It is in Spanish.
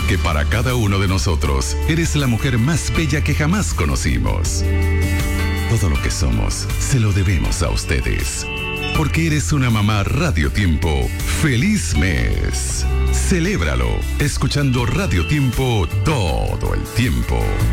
porque para cada uno de nosotros eres la mujer más bella que jamás conocimos. Todo lo que somos se lo debemos a ustedes. Porque eres una mamá Radio Tiempo. ¡Feliz mes! Celébralo escuchando Radio Tiempo todo el tiempo.